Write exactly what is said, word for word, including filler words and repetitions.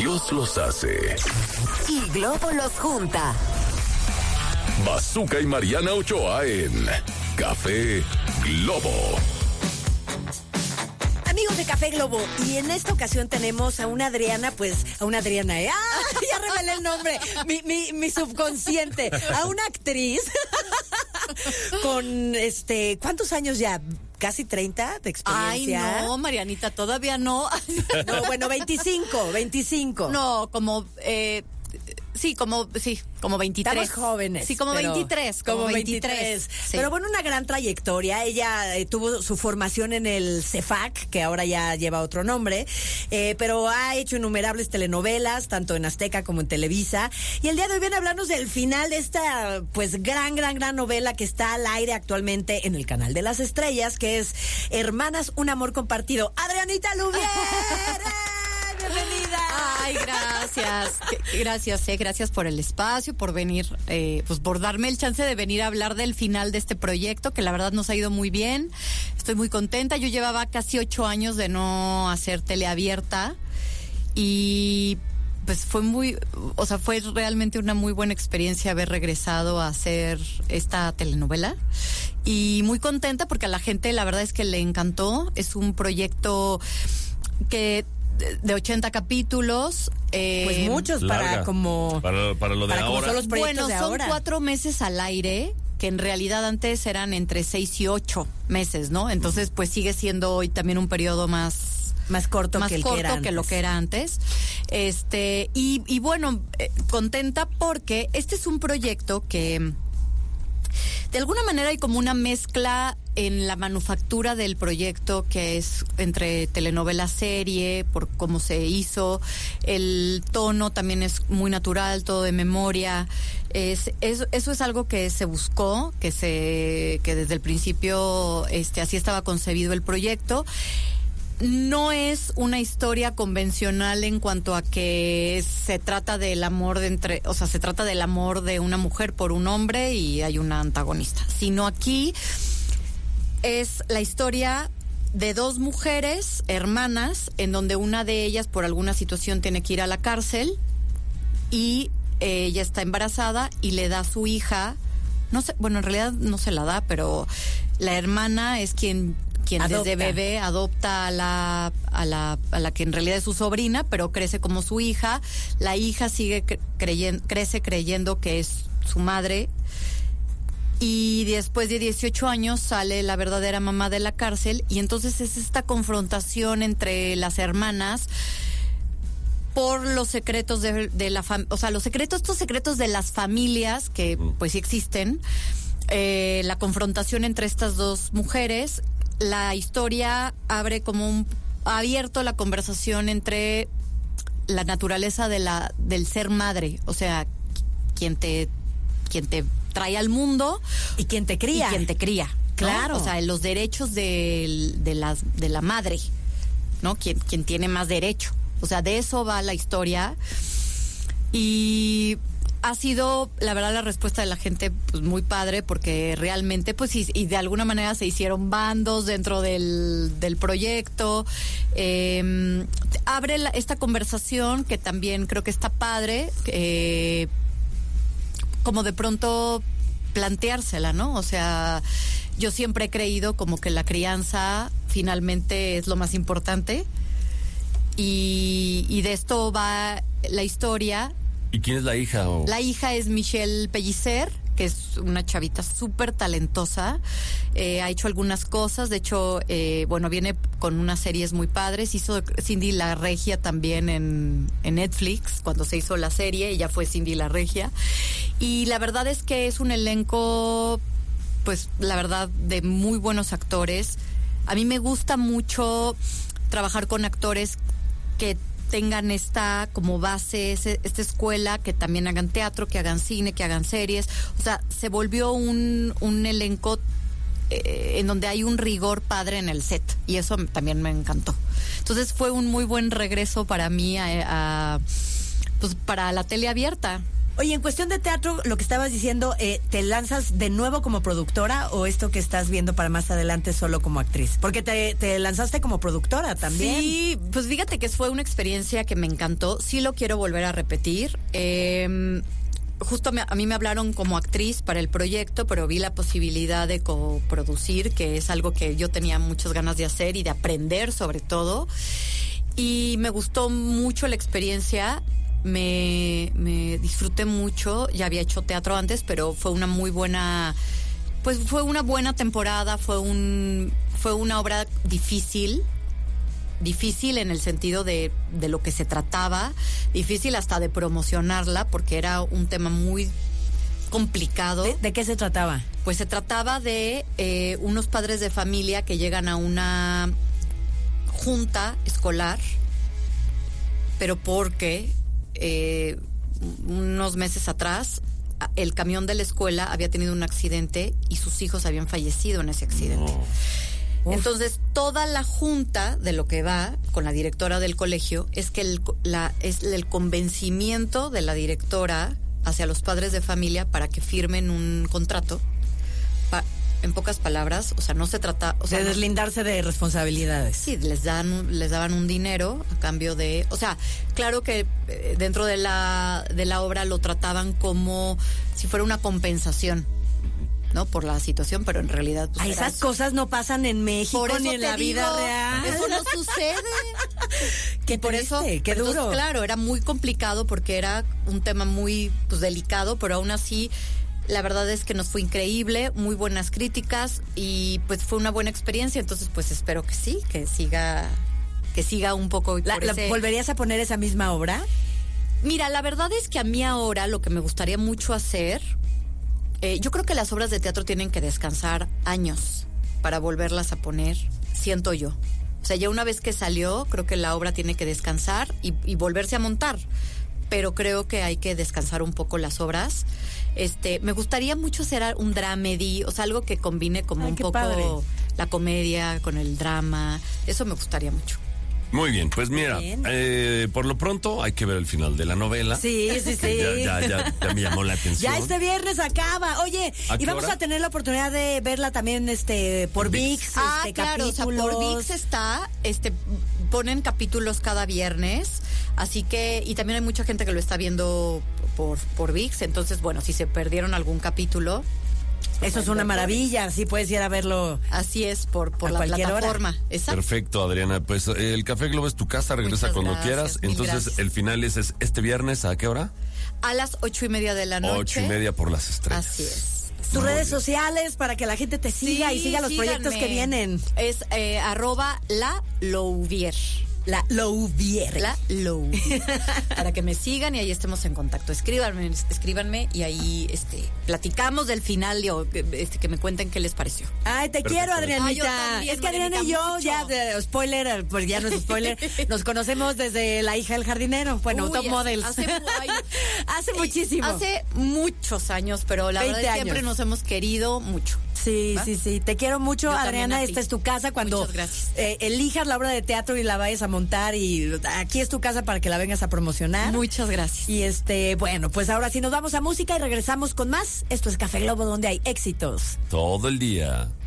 Dios los hace y Globo los junta. Bazooka y Mariana Ochoa en Café Globo. Amigos de Café Globo, y en esta ocasión tenemos a una Adriana, pues, a una Adriana, ¿eh? ¡Ah! Ya revelé el nombre, mi, mi, mi subconsciente, a una actriz con, este, ¿cuántos años ya? ¿Casi treinta de experiencia? Ay, no, Marianita, todavía no. No, bueno, veinticinco, veinticinco. No, como, eh, sí, como, sí, como veintitrés. Estamos jóvenes. Sí, como veintitrés, como, como veintitrés. veintitrés. Sí. Pero bueno, una gran trayectoria. Ella eh, tuvo su formación en el CEFAC, que ahora ya lleva otro nombre, eh, pero ha hecho innumerables telenovelas, tanto en Azteca como en Televisa. Y el día de hoy viene a hablarnos del final de esta, pues, gran, gran, gran novela que está al aire actualmente en el Canal de las Estrellas, que es Hermanas, un amor compartido. ¡Adrianita Lubier! ¡Bienvenida! Ay, gracias. Gracias, eh, gracias por el espacio, por venir, eh, pues por darme el chance de venir a hablar del final de este proyecto, que la verdad nos ha ido muy bien. Estoy muy contenta. Yo llevaba casi ocho años de no hacer teleabierta y pues fue muy, o sea, fue realmente una muy buena experiencia haber regresado a hacer esta telenovela y muy contenta porque a la gente la verdad es que le encantó. Es un proyecto que de ochenta capítulos, eh, pues muchos para larga. como para, para lo de para ahora. Son los bueno, de son ahora. cuatro meses al aire, que en realidad antes eran entre seis y ocho meses, ¿no? Entonces, pues sigue siendo hoy también un periodo más más corto más que el corto que era que antes. lo que era antes. Este y y bueno, eh, contenta porque este es un proyecto que de alguna manera hay como una mezcla en la manufactura del proyecto, que es entre telenovela serie, por cómo se hizo, el tono también es muy natural, todo de memoria. Es, es, eso es algo que se buscó, que se que desde el principio este así estaba concebido el proyecto. No es una historia convencional en cuanto a que se trata del amor de entre, o sea, se trata del amor de una mujer por un hombre y hay una antagonista, sino aquí es la historia de dos mujeres hermanas en donde una de ellas por alguna situación tiene que ir a la cárcel y eh, ella está embarazada y le da a su hija, no sé, bueno, en realidad no se la da, pero la hermana es quien quien adopta. Desde bebé adopta a la a la a la que en realidad es su sobrina, pero crece como su hija. La hija sigue creyendo, crece creyendo que es su madre. Y después de dieciocho años sale la verdadera mamá de la cárcel y entonces es esta confrontación entre las hermanas por los secretos de, de la familia, o sea, los secretos, estos secretos de las familias que pues sí existen, eh, la confrontación entre estas dos mujeres. La historia abre como un ha abierto la conversación entre la naturaleza de la del ser madre, o sea, quien te quien te trae al mundo y quien te cría. Y quien te cría, ¿no? Claro. O sea, los derechos de, de la de la madre, ¿no? Quien quien tiene más derecho. O sea, de eso va la historia. Y ha sido, la verdad, la respuesta de la gente pues muy padre, porque realmente, pues, y, y de alguna manera se hicieron bandos dentro del, del proyecto. Eh, abre la, esta conversación que también creo que está padre, eh, como de pronto planteársela, ¿no? O sea, yo siempre he creído como que la crianza finalmente es lo más importante. Y, y de esto va la historia. ¿Y quién es la hija? O... La hija es Michelle Pellicer, que es una chavita súper talentosa. Eh, ha hecho algunas cosas. De hecho, eh, bueno, viene con unas series muy padres. Hizo Cindy la Regia también en, en Netflix, cuando se hizo la serie. Ella fue Cindy la Regia. Y la verdad es que es un elenco, pues, la verdad, de muy buenos actores. A mí me gusta mucho trabajar con actores que tengan esta como base, esta escuela, que también hagan teatro, que hagan cine, que hagan series. O sea, se volvió un, un elenco eh, en donde hay un rigor padre en el set, y eso también me encantó. Entonces fue un muy buen regreso para mí a, a pues para la tele abierta. Oye, en cuestión de teatro, lo que estabas diciendo, eh, ¿te lanzas de nuevo como productora o esto que estás viendo para más adelante solo como actriz? Porque te, te lanzaste como productora también. Sí, pues fíjate que fue una experiencia que me encantó. Sí lo quiero volver a repetir. Eh, justo me, a mí me hablaron como actriz para el proyecto, pero vi la posibilidad de coproducir, que es algo que yo tenía muchas ganas de hacer y de aprender sobre todo. Y me gustó mucho la experiencia. Me, me disfruté mucho, ya había hecho teatro antes, pero fue una muy buena, pues fue una buena temporada, fue un, fue una obra difícil, difícil en el sentido de, de lo que se trataba, difícil hasta de promocionarla, porque era un tema muy complicado. ¿De, de qué se trataba? Pues se trataba de eh, unos padres de familia que llegan a una junta escolar, pero porque Eh, unos meses atrás el camión de la escuela había tenido un accidente y sus hijos habían fallecido en ese accidente. No. Entonces toda la junta de lo que va con la directora del colegio es que el, la, es el convencimiento de la directora hacia los padres de familia para que firmen un contrato. Pa, en pocas palabras, o sea, no se trata... O sea, de deslindarse de responsabilidades. Sí, les dan, les daban un dinero a cambio de... O sea, claro que eh, dentro de la, de la obra lo trataban como si fuera una compensación, ¿no? Por la situación, pero en realidad... Pues, Ay, esas eso. Cosas no pasan en México ni en la digo, vida real. Eso no sucede. Qué por triste, eso, qué duro. Entonces, claro, era muy complicado porque era un tema muy pues delicado, pero aún así... La verdad es que nos fue increíble, muy buenas críticas y pues fue una buena experiencia, entonces pues espero que sí, que siga que siga un poco. La, por la, ese... ¿Volverías a poner esa misma obra? Mira, la verdad es que a mí ahora lo que me gustaría mucho hacer, eh, yo creo que las obras de teatro tienen que descansar años para volverlas a poner, siento yo. O sea, ya una vez que salió, creo que la obra tiene que descansar y, y volverse a montar. Pero creo que hay que descansar un poco las obras. Este, me gustaría mucho hacer un dramedy, o sea, algo que combine como Ay, un poco padre. La comedia con el drama. Eso me gustaría mucho. Muy bien, pues mira, Bien. Eh, por lo pronto hay que ver el final de la novela. Sí, sí, sí. Ya, ya, ya, ya me llamó la atención. Ya este viernes acaba. Oye, ¿A y qué vamos hora? a tener la oportunidad de verla también este por ViX. ViX, Ah, este, claro, o sea, por capítulos. ViX está, este, ponen capítulos cada viernes, así que, y también hay mucha gente que lo está viendo por, por ViX, entonces, bueno, si se perdieron algún capítulo... Eso es una maravilla, sí puedes ir a verlo. Así es, por, por A la cualquier hora. plataforma. Exacto. Perfecto, Adriana. Pues eh, el Café Globo es tu casa, regresa Muchas cuando gracias, quieras. mil Entonces gracias. el final es, es este viernes, ¿a qué hora? A las ocho y media de la noche. Ocho y media por las estrellas. Así es. Tus Muy redes bien. sociales para que la gente te siga Sí, y siga los síganme. proyectos que vienen. Es eh, arroba la Louvier. La Louvier. La Louvier. Para que me sigan y ahí estemos en contacto. Escríbanme, escríbanme y ahí este platicamos del final y o, este, que me cuenten qué les pareció. Ay, te Perfecto. quiero, Adrianita. Ay, yo también, es que Adriana y Marianita, yo, mucho. ya, de, spoiler, pues ya no es spoiler, nos conocemos desde La hija del jardinero. Bueno, Uy, Top hace- Models. hace- ay, Hace muchísimo. Hace muchos años, pero la verdad veinte es que siempre años. nos hemos querido mucho. Sí, ¿Va? sí, sí. Te quiero mucho, Yo también Adriana. a ti. Esta es tu casa cuando Muchas gracias. eh, elijas la obra de teatro y la vayas a montar. Y aquí es tu casa para que la vengas a promocionar. Muchas gracias. Y este, bueno, pues ahora sí nos vamos a música y regresamos con más. Esto es Café Globo, donde hay éxitos. Todo el día.